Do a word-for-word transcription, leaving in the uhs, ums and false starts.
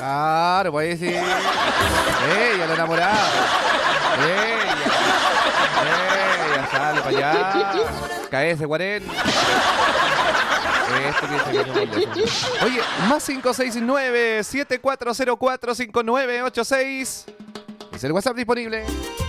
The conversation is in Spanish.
Claro, pues ahí sí. Ella, la enamorada. Ella. Ella, sale para allá. K S cuarenta. Este piensa que no molesta. Oye, más cinco seis nueve, siete cuatro cero cuatro, cinco nueve ocho seis. Es el WhatsApp disponible.